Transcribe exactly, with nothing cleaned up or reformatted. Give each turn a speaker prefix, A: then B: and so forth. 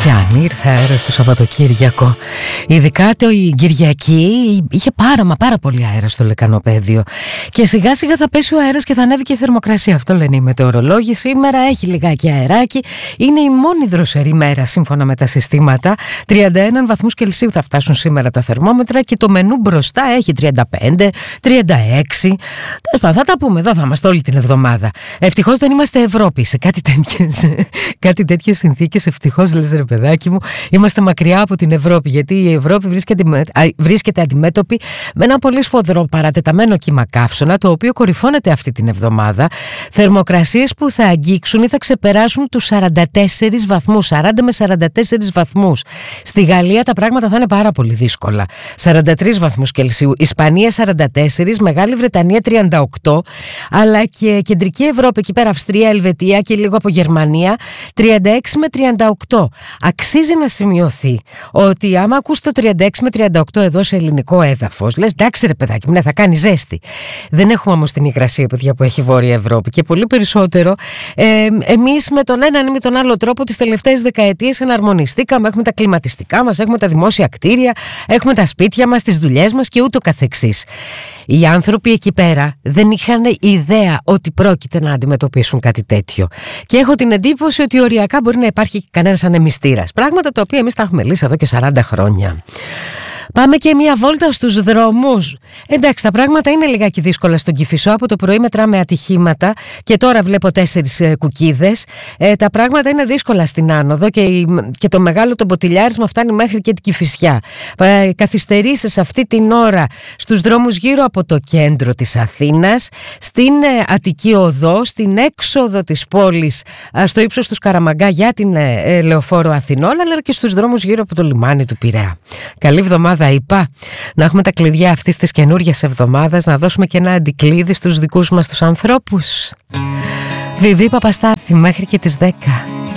A: Και αν ήρθε αέρας το Σαββατοκύριακο, ειδικά το η Κυριακή, είχε πάρα μα πάρα πολύ αέρα στο λεκανοπέδιο. Και σιγά σιγά θα πέσει ο αέρας και θα ανέβει και η θερμοκρασία. Αυτό λένε οι μετεωρολόγοι. Σήμερα έχει λιγάκι αεράκι. Είναι η μόνη δροσερή μέρα σύμφωνα με τα συστήματα. τριάντα ένα βαθμούς Κελσίου θα φτάσουν σήμερα τα θερμόμετρα και το μενού μπροστά έχει τριάντα πέντε, τριάντα έξι. Θα τα πούμε, εδώ θα είμαστε όλη την εβδομάδα. Ευτυχώς δεν είμαστε Ευρώπη. Σε κάτι τέτοιες, κάτι τέτοιες συνθήκες, ευτυχώς λες ρε παιδάκι μου, είμαστε μακριά από την Ευρώπη. Γιατί η Ευρώπη βρίσκεται, βρίσκεται αντιμέτωπη με ένα πολύ σφοδρό παρατεταμένο κύμα καύσωνα, το οποίο κορυφώνεται αυτή την εβδομάδα. Θερμοκρασίες που θα αγγίξουν ή θα ξεπεράσουν τους σαράντα τέσσερις βαθμούς, σαράντα με σαράντα τέσσερις βαθμούς. Στη Γαλλία τα πράγματα θα είναι πάρα πολύ δύσκολα. σαράντα τρεις βαθμούς Κελσίου, Ισπανία σαράντα τέσσερα, Μεγάλη Βρετανία τριάντα οκτώ, αλλά και Κεντρική Ευρώπη, εκεί πέρα Αυστρία, Ελβετία και λίγο από Γερμανία, τριάντα έξι με τριάντα οκτώ. Αξίζει να σημειωθεί ότι άμα ακούς το τριάντα έξι με τριάντα οκτώ εδώ σε ελληνικό έδαφος, λες εντάξει ρε παιδάκι μου, ναι, θα κάνει ζέστη. Δεν έχουμε όμως την υγρασία, παιδιά, που έχει η Βόρεια Ευρώπη, και πολύ περισσότερο ε, εμείς με τον έναν ή με τον άλλο τρόπο τις τελευταίες δεκαετίες εναρμονιστήκαμε. Έχουμε τα κλιματιστικά μας, έχουμε τα δημόσια κτίρια, έχουμε τα σπίτια μας, τις δουλειές μας και ούτω καθεξής. Οι άνθρωποι εκεί πέρα δεν είχαν ιδέα ότι πρόκειται να αντιμετωπίσουν κάτι τέτοιο. Και έχω την εντύπωση ότι οριακά μπορεί να υπάρχει κανένας ανεμιστήρας. Πράγματα τα οποία εμείς τα έχουμε λύσει εδώ και σαράντα χρόνια. Πάμε και μία βόλτα στους δρόμους. Εντάξει, τα πράγματα είναι λιγάκι δύσκολα στον Κηφισό. Από το πρωί μετράμε ατυχήματα και τώρα βλέπω τέσσερις ε, κουκίδες. Ε, τα πράγματα είναι δύσκολα στην άνοδο και, και το μεγάλο το μποτιλιάρισμα φτάνει μέχρι και την Κηφισιά. Ε, καθυστερήσεις αυτή την ώρα στους δρόμους γύρω από το κέντρο της Αθήνας, στην ε, Αττική Οδό, στην έξοδο της πόλης, ε, στο ύψος του Σκαραμαγκά για την ε, Λεωφόρο Αθηνών, αλλά και στους δρόμους γύρω από το λιμάνι του Πειραιά. Καλή εβδομάδα. Είπα να έχουμε τα κλειδιά αυτής της καινούργιας εβδομάδας, να δώσουμε και ένα αντικλείδι στους δικούς μας τους ανθρώπους. Βιβί Παπαστάθη, μέχρι και τις δέκα.